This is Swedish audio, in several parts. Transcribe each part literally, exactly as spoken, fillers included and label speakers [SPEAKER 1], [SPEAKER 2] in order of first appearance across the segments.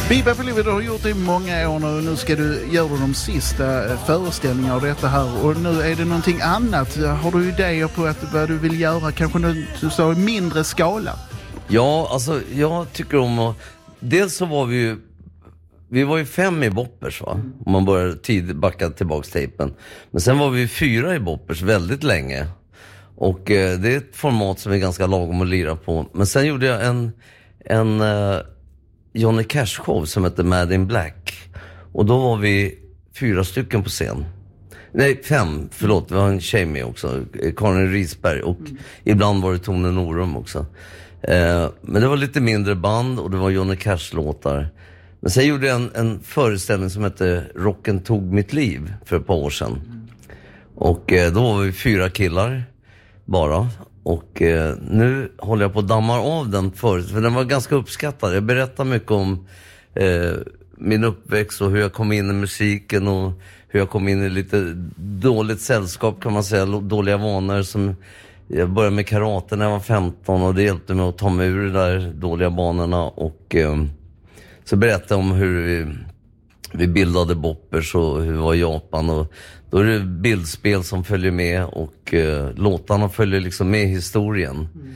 [SPEAKER 1] Biba på livet, du har gjort det i många år nu och nu ska du göra de sista föreställningarna av detta här och nu är det någonting annat. Har du idéer på att vad du vill göra, kanske du sa i mindre skala?
[SPEAKER 2] Ja, alltså jag tycker om att, dels så var vi ju vi var ju fem i Boppers, va? Om man börjar tid backa tillbaks tejpen. Men sen var vi fyra i Boppers väldigt länge. Och eh, det är ett format som är ganska lagom att lira på. Men sen gjorde jag en en eh, Johnny Cash show som heter Mad in Black. Och då var vi fyra stycken på scen. Nej, fem, förlåt. Vi var en tjej med också. Karin Risberg. Och mm. ibland var det Tone Norum också. Eh, men det var lite mindre band och det var Johnny Cash-låtar. Men sen gjorde jag en, en föreställning som hette Rocken tog mitt liv för ett par år sedan. Mm. Och eh, då var vi fyra killar bara. Och eh, nu håller jag på att damma av den förut, för den var ganska uppskattad. Jag berättar mycket om eh, min uppväxt och hur jag kom in i musiken och hur jag kom in i lite dåligt sällskap, kan man säga, dåliga vanor. Som jag började med karate när jag var femton och det hjälpte mig att ta mig ur de där dåliga banorna. Och eh, så berättade jag om hur vi, vi bildade Boppers och hur vi var i Japan, och då är det bildspel som följer med och eh, låtarna följer liksom med historien. Mm.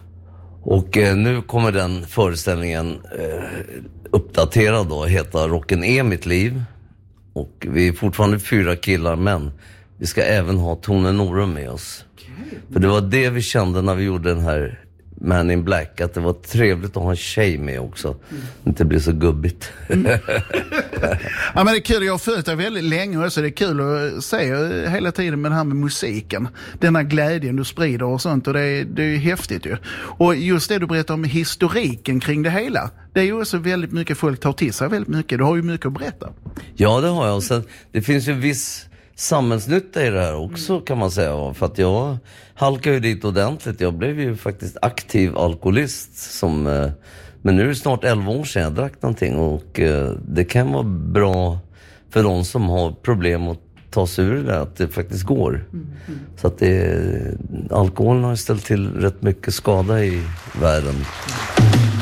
[SPEAKER 2] Och eh, nu kommer den föreställningen eh, uppdaterad då, heter Rocken är mitt liv. Och vi är fortfarande fyra killar, men vi ska även ha Tone Norum med oss. Okay. För det var det vi kände när vi gjorde den här Man in Black, att det var trevligt att ha en tjej med också. Mm. Inte bli så gubbigt. Mm.
[SPEAKER 1] Ja, men det är kul, jag har följt det väldigt länge och så det är kul att se hela tiden med det här med musiken. Den här glädjen du sprider och sånt, och det är, det är ju häftigt ju. Och just det du berättar om historiken kring det hela, det är ju också väldigt mycket folk tar till sig väldigt mycket. Du har ju mycket att berätta.
[SPEAKER 2] Ja, det har jag. Och sen, det finns ju viss samhällsnytta i det här också, mm. kan man säga. För att jag halkade ju dit ordentligt. Jag blev ju faktiskt aktiv alkoholist. Som, eh, men nu är det snart elva år sedan jag drack någonting. Och eh, det kan vara bra för de som har problem att ta sig ur det, att det faktiskt går. Mm. Mm. Så att det, alkoholen har ställt till rätt mycket skada i världen. Mm.